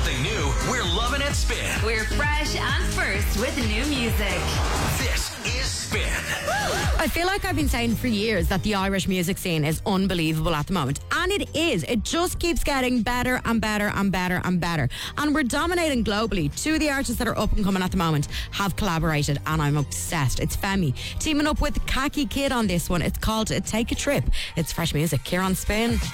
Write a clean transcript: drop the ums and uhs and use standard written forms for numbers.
something new, we're loving it Spin. We're fresh and first with new music. This is Spin. I feel like I've been saying for years that the Irish music scene is unbelievable at the moment. And it is. It just keeps getting better and better and better and better. And we're dominating globally. Two of the artists that are up and coming at the moment have collaborated, and I'm obsessed. It's Femi teaming up with Khaki Kid on this one. It's called Take a Trip. It's fresh music here on Spin.